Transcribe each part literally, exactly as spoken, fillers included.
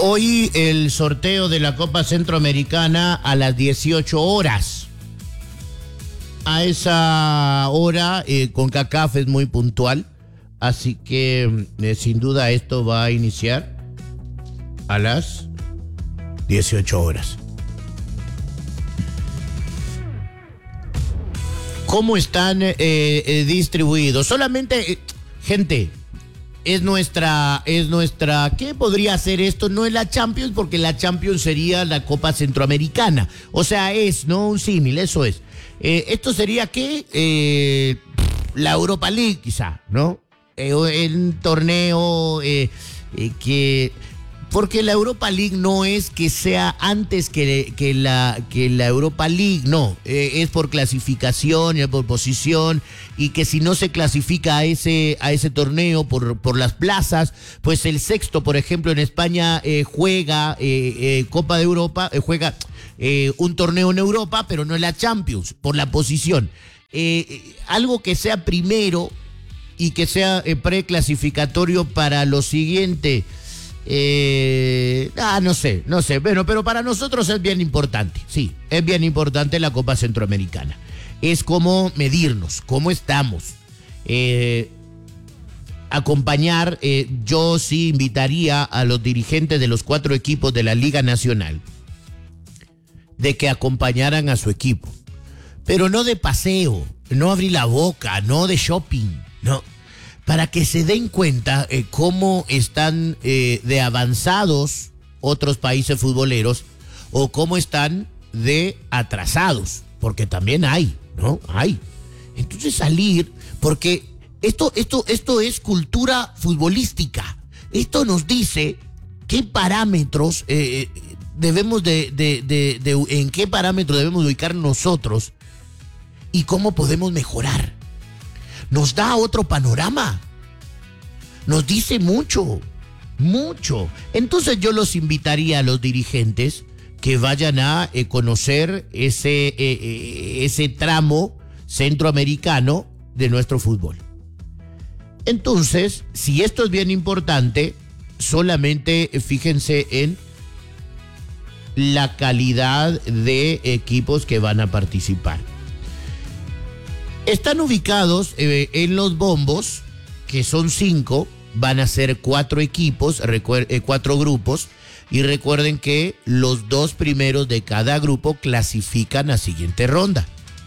Hoy el sorteo de la Copa Centroamericana a las dieciocho horas. A esa hora, eh, CONCACAF es muy puntual, así que eh, sin duda esto va a iniciar a las dieciocho horas. ¿Cómo están eh, eh, distribuidos? Solamente, eh, gente, es nuestra, es nuestra, ¿qué podría ser esto? No es la Champions, porque la Champions sería la Copa Centroamericana. O sea, es, ¿no? Un símil, eso es. Eh, esto sería, ¿qué? Eh, la Europa League, quizá, ¿no? Eh, un torneo eh, eh, que... Porque la Europa League no es que sea antes que, que, la, que la Europa League, no, eh, es por clasificación, es por posición, y que si no se clasifica a ese, a ese torneo por, por las plazas, pues el sexto, por ejemplo, en España eh, juega eh, eh, Copa de Europa, eh, juega eh, un torneo en Europa, pero no en la Champions, por la posición. Eh, algo que sea primero y que sea eh, preclasificatorio para lo siguiente. Eh, ah, no sé, no sé, bueno, pero para nosotros es bien importante, sí, es bien importante la Copa Centroamericana. Es como medirnos, cómo estamos. Eh, acompañar, eh, yo sí invitaría a los dirigentes de los cuatro equipos de la Liga Nacional de que acompañaran a su equipo, pero no de paseo, no abrir la boca, no de shopping, no. Para que se den cuenta eh, cómo están eh, de avanzados otros países futboleros o cómo están de atrasados, porque también hay, ¿no? Hay. Entonces salir, porque esto, esto, esto es cultura futbolística. Esto nos dice qué parámetros eh, debemos de, de, de, de, de, en qué parámetros debemos ubicar nosotros y cómo podemos mejorar. Nos da otro panorama, nos dice mucho, mucho. Entonces yo los invitaría a los dirigentes que vayan a eh, conocer ese, eh, eh, ese tramo centroamericano de nuestro fútbol. Entonces, si esto es bien importante, solamente fíjense en la calidad de equipos que van a participar. Están ubicados eh, en los bombos, que son cinco, van a ser cuatro equipos, recuer- eh, cuatro grupos, y recuerden que los dos primeros de cada grupo clasifican a siguiente ronda.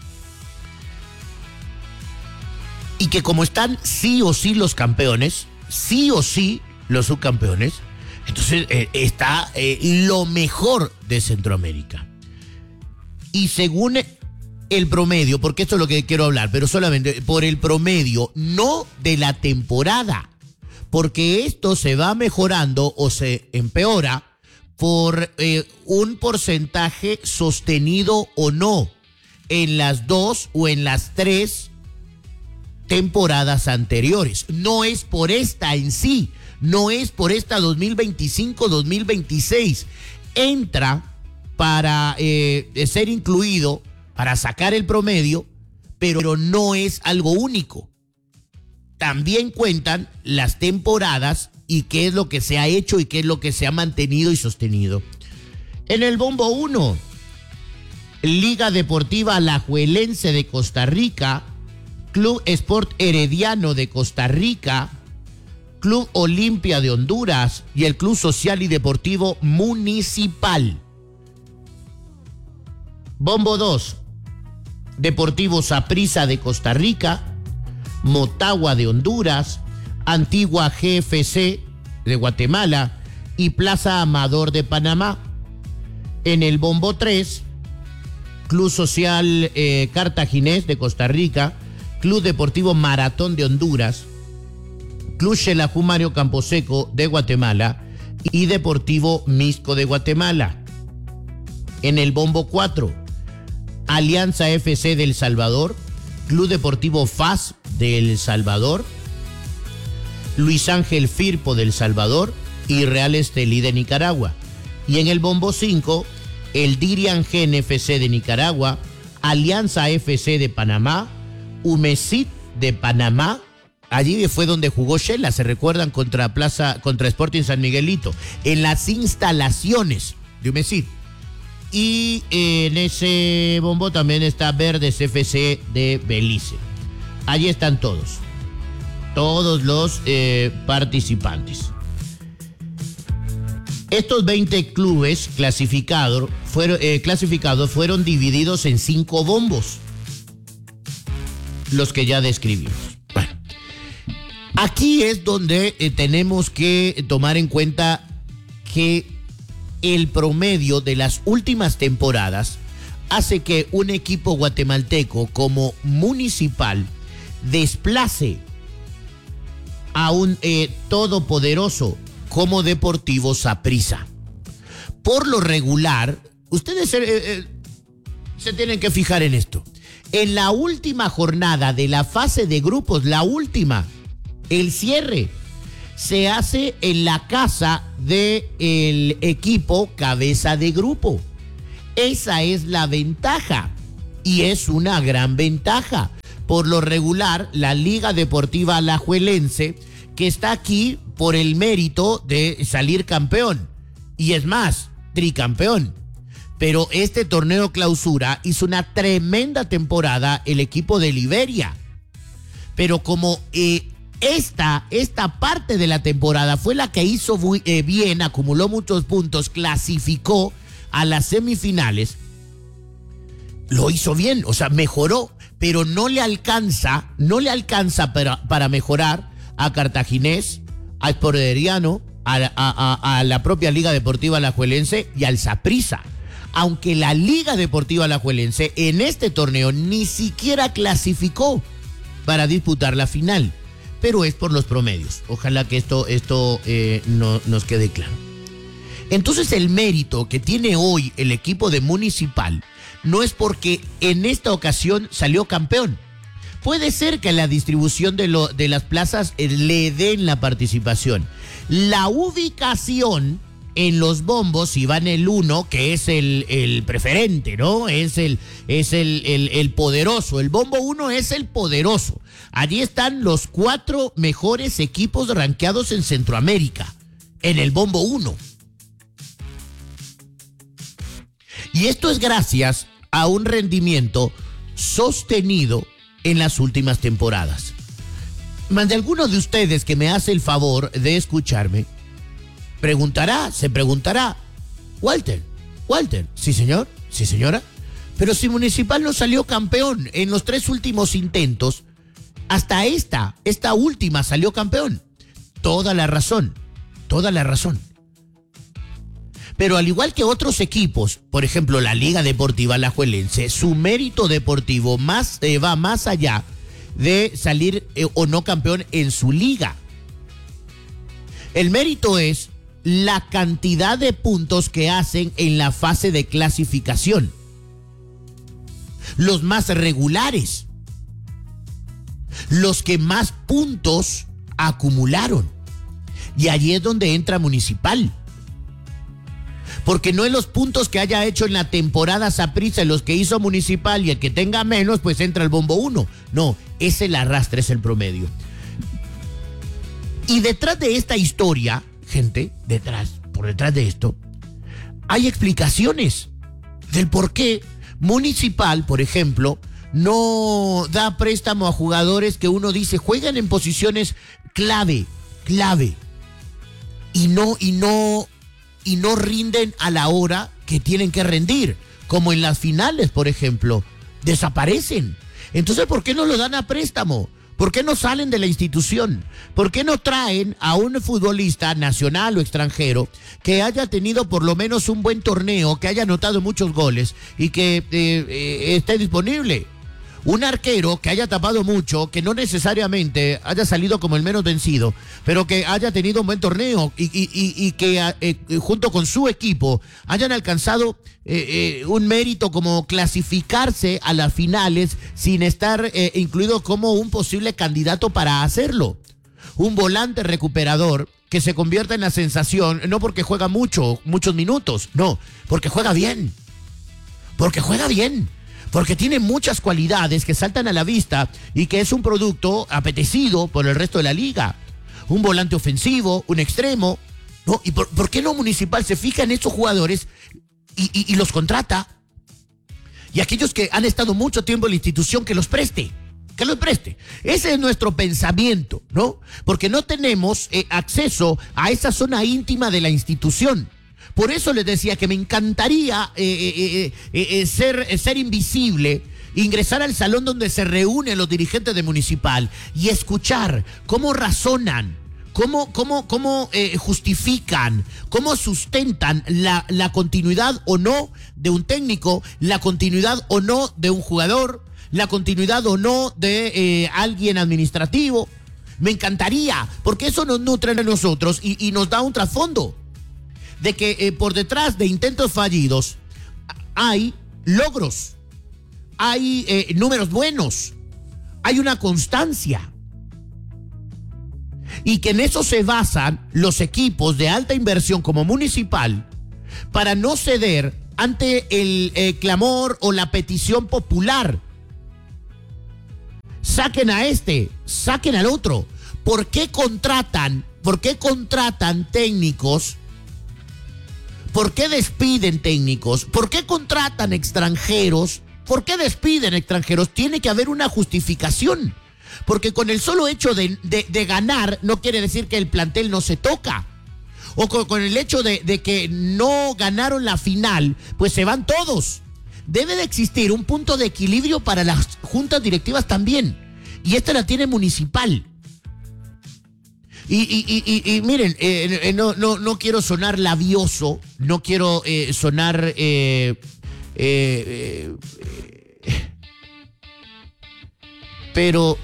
Y que como están sí o sí los campeones, sí o sí los subcampeones, entonces eh, está eh, lo mejor de Centroamérica. Y según el promedio, porque esto es lo que quiero hablar, pero solamente por el promedio, no de la temporada, porque esto se va mejorando o se empeora por eh, un porcentaje sostenido o no en las dos o en las tres temporadas anteriores. No es por esta en sí, no es por esta dos mil veinticinco dos mil veintiséis. Entra para eh, ser incluido, para sacar el promedio, pero no es algo único. También cuentan las temporadas y qué es lo que se ha hecho y qué es lo que se ha mantenido y sostenido. En el bombo uno, Liga Deportiva Alajuelense de Costa Rica, Club Sport Herediano de Costa Rica, Club Olimpia de Honduras y el Club Social y Deportivo Municipal. Bombo dos, Deportivo Saprissa de Costa Rica, Motagua de Honduras, Antigua G F C de Guatemala y Plaza Amador de Panamá. En el bombo tres, Club Social eh, Cartaginés de Costa Rica, Club Deportivo Maratón de Honduras, Club Xelajú Mario Camposeco de Guatemala y Deportivo Misco de Guatemala. En el bombo cuatro, Alianza F C de El Salvador, Club Deportivo F A S de El Salvador, Luis Ángel Firpo de El Salvador y Real Estelí de Nicaragua. Y en el bombo cinco, el Dirian Gen F C de Nicaragua, Alianza F C de Panamá, Umesit de Panamá Allí fue donde jugó Shela, se recuerdan, contra Plaza, contra Sporting San Miguelito, en las instalaciones de Humesit. Y en ese bombo también está Verdes F C de Belice. Allí están todos, todos los eh, participantes. Estos veinte clubes clasificados fueron, eh, clasificados fueron divididos en cinco bombos, los que ya describimos. Bueno, aquí es donde eh, tenemos que tomar en cuenta que el promedio de las últimas temporadas hace que un equipo guatemalteco como Municipal desplace a un eh, todopoderoso como Deportivo Saprissa. Por lo regular, ustedes eh, eh, se tienen que fijar en esto. En la última jornada de la fase de grupos, la última, el cierre, se hace en la casa del equipo cabeza de grupo. Esa es la ventaja y es una gran ventaja. Por lo regular, la Liga Deportiva Alajuelense, que está aquí por el mérito de salir campeón, y es más, tricampeón. Pero este torneo clausura hizo una tremenda temporada el equipo de Liberia. Pero como eh, esta, esta parte de la temporada fue la que hizo muy, eh, bien, acumuló muchos puntos, clasificó a las semifinales, lo hizo bien, o sea, mejoró, pero no le alcanza, no le alcanza para, para mejorar a Cartaginés, a Sport Herediano, a, a, a, a la propia Liga Deportiva Alajuelense y al Saprissa. Aunque la Liga Deportiva Alajuelense en este torneo ni siquiera clasificó para disputar la final, pero es por los promedios. Ojalá que esto, esto eh, no, nos quede claro. Entonces el mérito que tiene hoy el equipo de Municipal no es porque en esta ocasión salió campeón. Puede ser que la distribución de, lo, de las plazas eh, le den la participación. La ubicación en los bombos, si van el uno, que es el, el preferente, ¿no? Es el, es el, el, el poderoso. El bombo uno es el poderoso. Allí están los cuatro mejores equipos rankeados en Centroamérica, en el bombo uno. Y esto es gracias a un rendimiento sostenido en las últimas temporadas. Más de alguno de ustedes que me hace el favor de escucharme, preguntará, se preguntará, Walter, Walter, sí señor, sí señora, pero si Municipal no salió campeón en los tres últimos intentos, hasta esta, esta última salió campeón. Toda la razón, toda la razón. Pero al igual que otros equipos, por ejemplo la Liga Deportiva Alajuelense, su mérito deportivo más, eh, va más allá de salir eh, o no campeón en su liga. El mérito es la cantidad de puntos que hacen en la fase de clasificación. Los más regulares. Los que más puntos acumularon. Y allí es donde entra Municipal. Porque no es los puntos que haya hecho en la temporada Saprissa, los que hizo Municipal, y el que tenga menos, pues entra el bombo uno. No, es el arrastre, es el promedio. Y detrás de esta historia, gente, detrás, por detrás de esto, hay explicaciones del por qué Municipal, por ejemplo, no da préstamo a jugadores que uno dice juegan en posiciones clave, clave, y no, y no, y no rinden a la hora que tienen que rendir, como en las finales, por ejemplo, desaparecen. Entonces, ¿por qué no lo dan a préstamo? ¿Por qué no salen de la institución? ¿Por qué no traen a un futbolista nacional o extranjero que haya tenido por lo menos un buen torneo, que haya anotado muchos goles y que eh, eh, esté disponible? Un arquero que haya tapado mucho, que no necesariamente haya salido como el menos vencido, pero que haya tenido un buen torneo y, y, y, y que eh, junto con su equipo hayan alcanzado eh, eh, un mérito como clasificarse a las finales sin estar eh, incluido como un posible candidato para hacerlo. Un volante recuperador que se convierta en la sensación, no porque juega mucho, muchos minutos, no, porque juega bien, porque juega bien. porque tiene muchas cualidades que saltan a la vista y que es un producto apetecido por el resto de la liga. Un volante ofensivo, un extremo, ¿no? ¿Y por, por qué no Municipal se fija en estos jugadores y, y, y los contrata? Y aquellos que han estado mucho tiempo en la institución, que los preste, que los preste. Ese es nuestro pensamiento, ¿no? Porque no tenemos eh, acceso a esa zona íntima de la institución. Por eso les decía que me encantaría eh, eh, eh, eh, ser, eh, ser invisible, ingresar al salón donde se reúnen los dirigentes de Municipal y escuchar cómo razonan, cómo, cómo, cómo eh, justifican, cómo sustentan la, la continuidad o no de un técnico, la continuidad o no de un jugador, la continuidad o no de eh, alguien administrativo. Me encantaría, porque eso nos nutre a nosotros y, y nos da un trasfondo de que eh, por detrás de intentos fallidos hay logros, hay eh, números buenos, hay una constancia. Y que en eso se basan los equipos de alta inversión como Municipal para no ceder ante el eh, clamor o la petición popular. Saquen a este, saquen al otro. ¿Por qué contratan, por qué contratan técnicos? ¿Por qué despiden técnicos? ¿Por qué contratan extranjeros? ¿Por qué despiden extranjeros? Tiene que haber una justificación. Porque con el solo hecho de, de, de ganar no quiere decir que el plantel no se toca. O con, con el hecho de, de que no ganaron la final, pues se van todos. Debe de existir un punto de equilibrio para las juntas directivas también. Y esta la tiene Municipal. Y, y, y, y, y miren, eh, eh, no, no, no quiero sonar labioso, no quiero eh, sonar eh, eh, eh, pero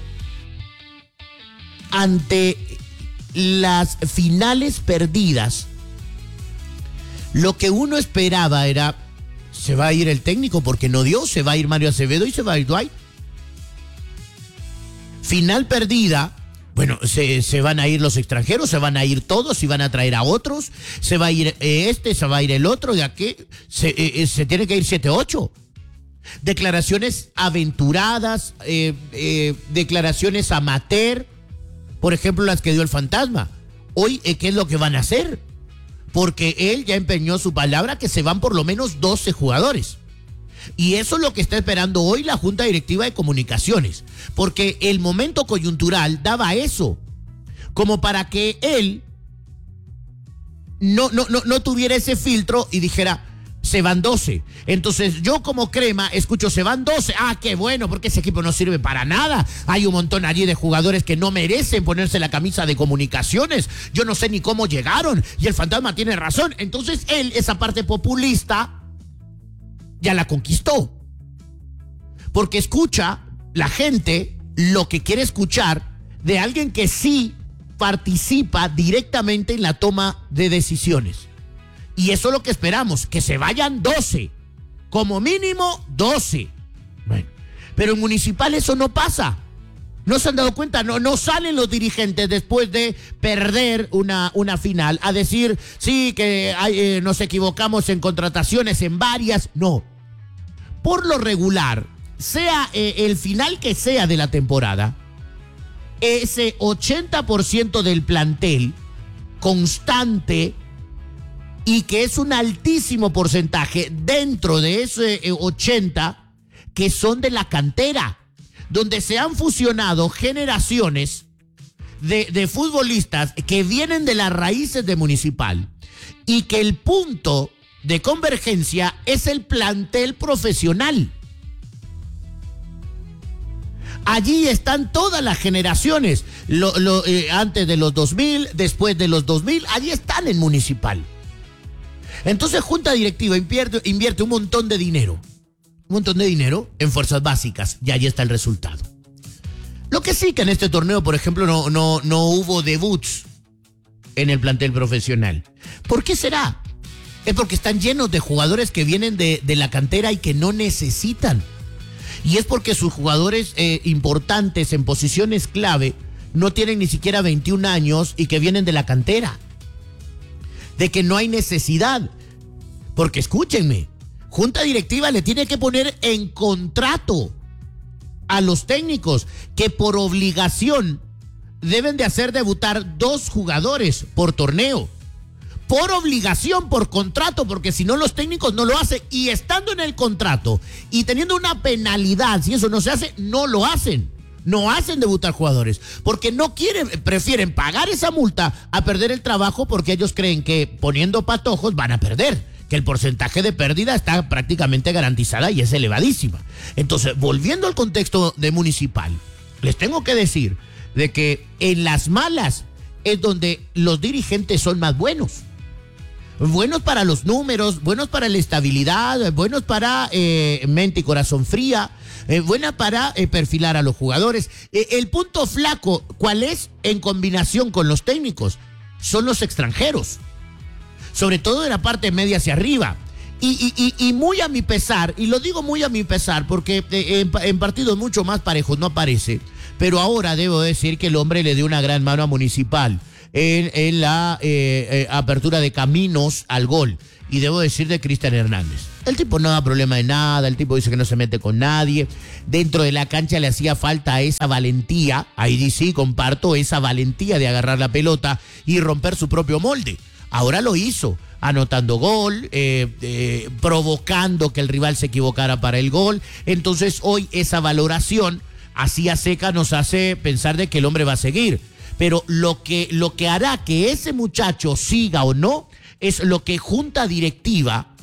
ante las finales perdidas, lo que uno esperaba era, se va a ir el técnico porque no dio, se va a ir Mario Acevedo y se va a ir Dwight. Final perdida. Bueno, se, se van a ir los extranjeros, se van a ir todos, y van a traer a otros, se va a ir este, se va a ir el otro, de aquí, se, eh, se tiene que ir siete, ocho. Declaraciones aventuradas, eh, eh, declaraciones amateur, por ejemplo las que dio el Fantasma. Hoy, eh, ¿qué es lo que van a hacer? Porque él ya empeñó su palabra que se van por lo menos doce jugadores. Y eso es lo que está esperando hoy la Junta Directiva de Comunicaciones, porque el momento coyuntural daba eso, como para que él no, no, no, no tuviera ese filtro y dijera, se van doce. Entonces yo como Crema escucho, se van doce, ah, qué bueno, porque ese equipo no sirve para nada, hay un montón allí de jugadores que no merecen ponerse la camisa de Comunicaciones, yo no sé ni cómo llegaron, y el Fantasma tiene razón. Entonces él, esa parte populista, ya la conquistó, porque escucha la gente lo que quiere escuchar de alguien que sí participa directamente en la toma de decisiones. Y eso es lo que esperamos, que se vayan doce, como mínimo doce. Bueno, pero en Municipal eso no pasa. ¿No se han dado cuenta? No, no salen los dirigentes después de perder una, una final a decir, sí, que hay, eh, nos equivocamos en contrataciones, en varias. No. Por lo regular, sea eh, el final que sea de la temporada, ese ochenta por ciento del plantel constante, y que es un altísimo porcentaje dentro de ese eh, ochenta que son de la cantera, donde se han fusionado generaciones de, de futbolistas que vienen de las raíces de Municipal, y que el punto de convergencia es el plantel profesional. Allí están todas las generaciones, lo, lo, eh, antes de los dos mil, después de los dos mil, allí están en Municipal. Entonces Junta Directiva invierte, invierte un montón de dinero, un montón de dinero en fuerzas básicas, y allí está el resultado. Lo que sí que en este torneo, por ejemplo, no, no, no hubo debuts en el plantel profesional. ¿Por qué será? Es porque están llenos de jugadores que vienen de, de la cantera y que no necesitan. Y es porque sus jugadores eh, importantes en posiciones clave no tienen ni siquiera veintiún años y que vienen de la cantera. De que no hay necesidad. Porque escúchenme, Junta directiva le tiene que poner en contrato a los técnicos que por obligación deben de hacer debutar dos jugadores por torneo. Por obligación, por contrato, porque si no los técnicos no lo hacen. Y estando en el contrato y teniendo una penalidad, si eso no se hace, no lo hacen. No hacen debutar jugadores, porque no quieren, prefieren pagar esa multa a perder el trabajo, porque ellos creen que poniendo patojos van a perder, que el porcentaje de pérdida está prácticamente garantizada y es elevadísima. Entonces, volviendo al contexto de Municipal, les tengo que decir de que en las malas es donde los dirigentes son más buenos. Buenos para los números, buenos para la estabilidad, buenos para eh, mente y corazón fría, eh, buena para eh, perfilar a los jugadores. Eh, el punto flaco, ¿cuál es? En combinación con los técnicos, son los extranjeros, sobre todo de la parte media hacia arriba. Y, y, y, y muy a mi pesar, y lo digo muy a mi pesar, porque eh, en, en partidos mucho más parejos no aparece, pero ahora debo decir que el hombre le dio una gran mano a Municipal en, en la eh, eh, apertura de caminos al gol. Y debo decir de Cristian Hernández. El tipo no da problema de nada, el tipo dice que no se mete con nadie. Dentro de la cancha le hacía falta esa valentía, ahí sí comparto, esa valentía de agarrar la pelota y romper su propio molde. Ahora lo hizo, anotando gol, eh, eh, provocando que el rival se equivocara para el gol. Entonces hoy esa valoración así a seca nos hace pensar de que el hombre va a seguir. Pero lo que, lo que hará que ese muchacho siga o no es lo que junta directiva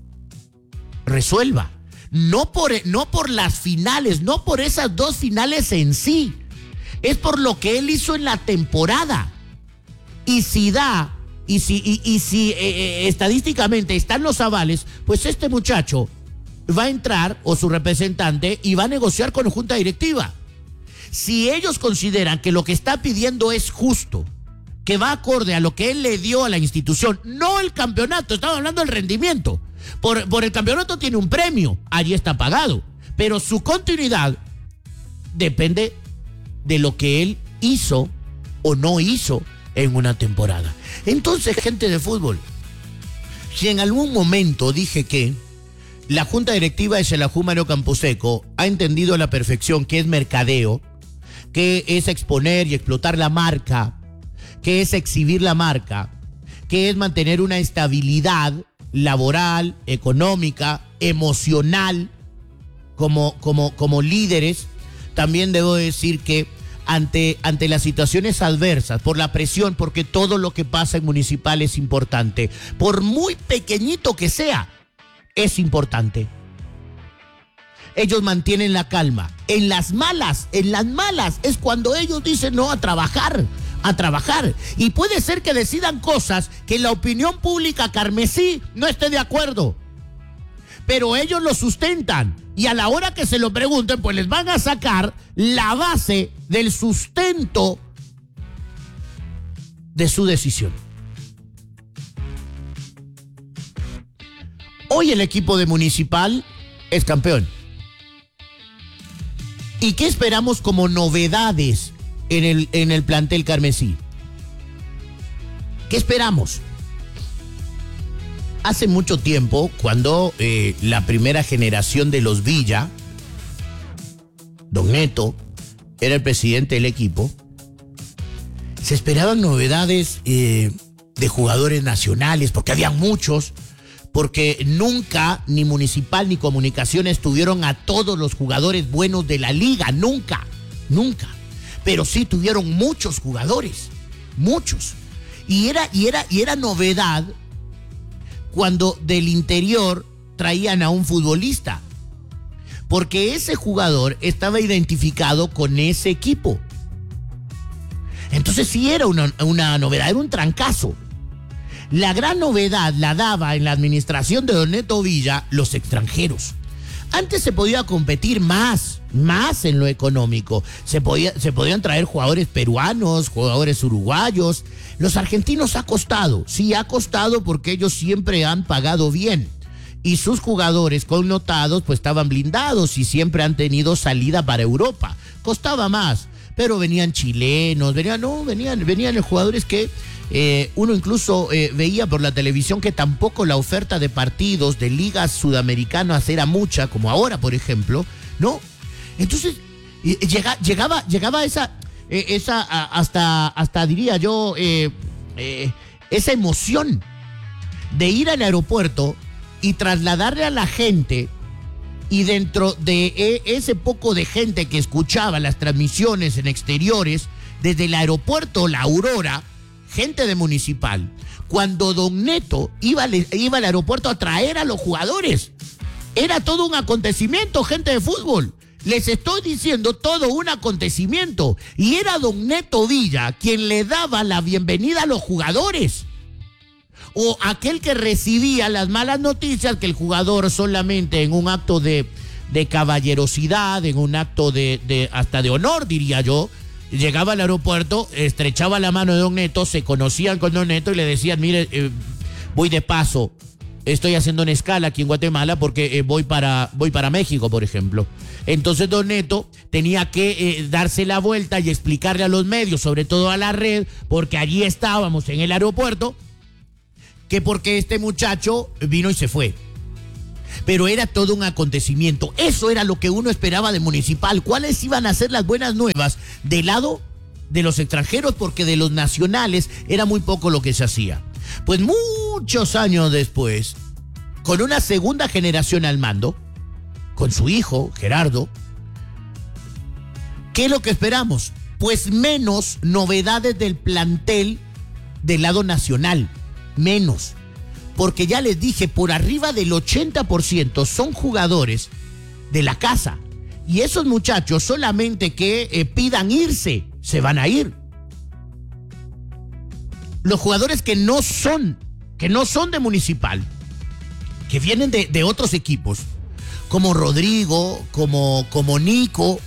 resuelva. No por, no por las finales, no por esas dos finales en sí. Es por lo que él hizo en la temporada. Y si da, y si, y, y si eh, eh, estadísticamente están los avales, pues este muchacho va a entrar, o su representante, y va a negociar con la junta directiva. Si ellos consideran que lo que está pidiendo es justo, que va acorde a lo que él le dio a la institución, no el campeonato, estamos hablando del rendimiento. Por, por el campeonato tiene un premio, allí está pagado, pero su continuidad depende de lo que él hizo o no hizo en una temporada. Entonces, gente de fútbol, si en algún momento dije que la junta directiva de Xelajú Mario Camposeco ha entendido a la perfección que es mercadeo, que es exponer y explotar la marca, que es exhibir la marca, que es mantener una estabilidad laboral, económica, emocional, como, como, como líderes, también debo decir que ante, ante las situaciones adversas, por la presión, porque todo lo que pasa en Municipal es importante, por muy pequeñito que sea, es importante. Ellos mantienen la calma. En las malas, en las malas es cuando ellos dicen no a trabajar, a trabajar. Y puede ser que decidan cosas que la opinión pública carmesí no esté de acuerdo. Pero ellos lo sustentan. Y a la hora que se lo pregunten, pues les van a sacar la base del sustento de su decisión. Hoy el equipo de Municipal es campeón. ¿Y qué esperamos como novedades en el, en el plantel carmesí? ¿Qué esperamos? Hace mucho tiempo, cuando eh, la primera generación de los Villa, Don Neto, era el presidente del equipo, se esperaban novedades eh, de jugadores nacionales, porque había muchos, porque nunca ni Municipal ni Comunicaciones tuvieron a todos los jugadores buenos de la liga, nunca, nunca. Pero sí tuvieron muchos jugadores, muchos. Y era, y era, y era novedad cuando del interior traían a un futbolista, porque ese jugador estaba identificado con ese equipo. Entonces sí era una, una novedad, era un trancazo. La gran novedad la daba en la administración de Don Neto Villa los extranjeros. Antes se podía competir más, más en lo económico. Se, podía, se podían traer jugadores peruanos, jugadores uruguayos. Los argentinos ha costado, sí ha costado porque ellos siempre han pagado bien. Y sus jugadores connotados pues estaban blindados y siempre han tenido salida para Europa. Costaba más, pero venían chilenos, venían, no, venían, venían los jugadores que Eh, uno incluso eh, veía por la televisión que tampoco la oferta de partidos de ligas sudamericanas era mucha, como ahora, por ejemplo, ¿no? Entonces, eh, llega, llegaba, llegaba esa, eh, esa a, hasta, hasta diría yo, eh, eh, esa emoción de ir al aeropuerto y trasladarle a la gente, y dentro de eh, ese poco de gente que escuchaba las transmisiones en exteriores, desde el aeropuerto La Aurora, gente de Municipal, cuando Don Neto iba al, iba al aeropuerto a traer a los jugadores, era todo un acontecimiento, gente de fútbol. Les estoy diciendo todo un acontecimiento. Y era Don Neto Villa quien le daba la bienvenida a los jugadores. O aquel que recibía las malas noticias que el jugador solamente en un acto de, de caballerosidad, en un acto de, de hasta de honor, diría yo, llegaba al aeropuerto, estrechaba la mano de Don Neto, se conocían con Don Neto y le decían, mire, eh, voy de paso, estoy haciendo una escala aquí en Guatemala porque eh, voy, para, voy para México, por ejemplo. Entonces Don Neto tenía que eh, darse la vuelta y explicarle a los medios, sobre todo a la red, porque allí estábamos en el aeropuerto, que porque este muchacho vino y se fue. Pero era todo un acontecimiento. Eso era lo que uno esperaba de Municipal. ¿Cuáles iban a ser las buenas nuevas del lado de los extranjeros? Porque de los nacionales era muy poco lo que se hacía. Pues muchos años después, con una segunda generación al mando, con su hijo, Gerardo, ¿qué es lo que esperamos? Pues menos novedades del plantel del lado nacional. Menos. Porque ya les dije, por arriba del ochenta por ciento son jugadores de la casa. Y esos muchachos solamente que eh, pidan irse, se van a ir. Los jugadores que no son, que no son de Municipal, que vienen de, de otros equipos, como Rodrigo, como, como Nico,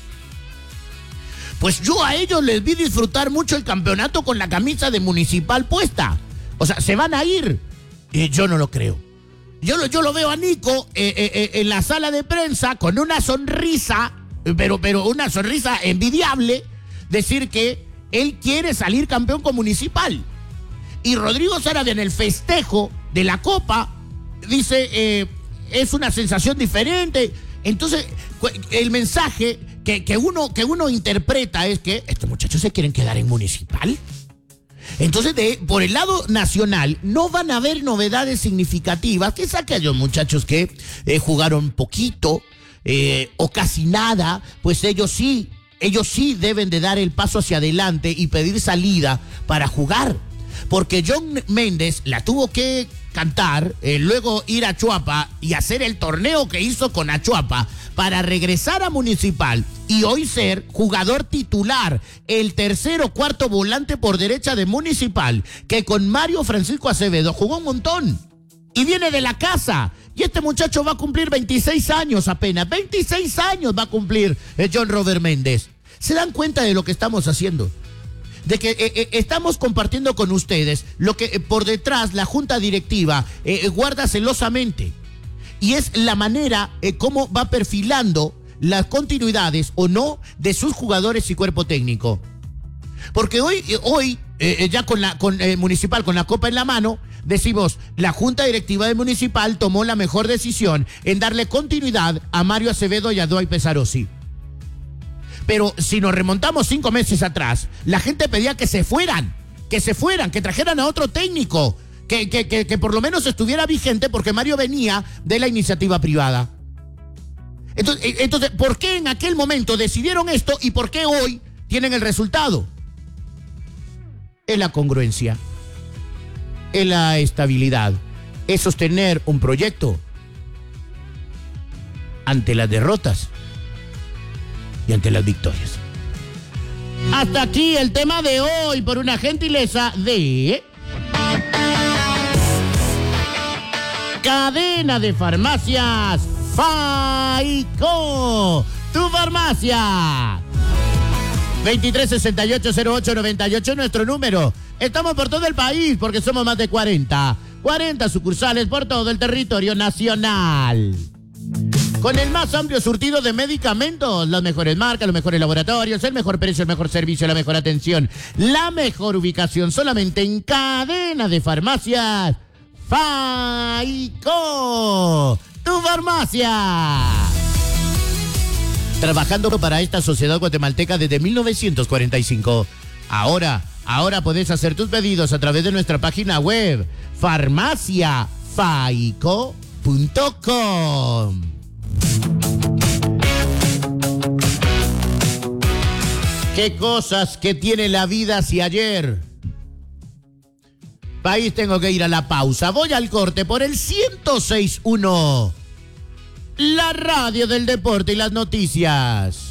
pues yo a ellos les vi disfrutar mucho el campeonato con la camisa de Municipal puesta. O sea, se van a ir. Eh, yo no lo creo. Yo lo, yo lo veo a Nico eh, eh, en la sala de prensa con una sonrisa, pero, pero una sonrisa envidiable, decir que él quiere salir campeón con Municipal. Y Rodrigo Saravia en el festejo de la Copa dice, eh, es una sensación diferente. Entonces, el mensaje que, que, uno, que uno interpreta es que estos muchachos se quieren quedar en Municipal. Entonces, de, por el lado nacional, no van a haber novedades significativas. Que es aquellos muchachos que eh, jugaron poquito eh, o casi nada, pues ellos sí, ellos sí deben de dar el paso hacia adelante y pedir salida para jugar. Porque John Méndez la tuvo que cantar, eh, luego ir a Chuapa y hacer el torneo que hizo con Achuapa para regresar a Municipal y hoy ser jugador titular, el tercer o cuarto volante por derecha de Municipal, que con Mario Francisco Acevedo jugó un montón y viene de la casa. Y este muchacho va a cumplir veintiséis años apenas, veintiséis años va a cumplir eh, John Robert Méndez. ¿Se dan cuenta de lo que estamos haciendo? De que eh, eh, estamos compartiendo con ustedes lo que eh, por detrás la junta directiva eh, guarda celosamente. Y es la manera eh, cómo va perfilando las continuidades o no de sus jugadores y cuerpo técnico. Porque hoy, eh, hoy eh, ya con la con, eh, Municipal, con la copa en la mano, decimos, la junta directiva de Municipal tomó la mejor decisión en darle continuidad a Mario Acevedo y a Dwight Pesarosi. Pero si nos remontamos cinco meses atrás, la gente pedía que se fueran, que se fueran, que trajeran a otro técnico, que, que, que, que por lo menos estuviera vigente porque Mario venía de la iniciativa privada. Entonces, entonces, ¿por qué en aquel momento decidieron esto y por qué hoy tienen el resultado? Es la congruencia, es la estabilidad, es sostener un proyecto ante las derrotas y ante las victorias. Hasta aquí el tema de hoy por una gentileza de Cadena de Farmacias Faico, tu farmacia. veintitrés sesenta y ocho cero ocho noventa y ocho nuestro número. Estamos por todo el país porque somos más de cuarenta. cuarenta sucursales por todo el territorio nacional. Con el más amplio surtido de medicamentos, las mejores marcas, los mejores laboratorios, el mejor precio, el mejor servicio, la mejor atención, la mejor ubicación, solamente en cadena de farmacias Faico, tu farmacia. Trabajando para esta sociedad guatemalteca desde mil novecientos cuarenta y cinco. Ahora, ahora podés hacer tus pedidos a través de nuestra página web, farmacia faico punto com. Qué cosas que tiene la vida si ayer. País, tengo que ir a la pausa. Voy al corte por el ciento seis punto uno. La radio del deporte y las noticias.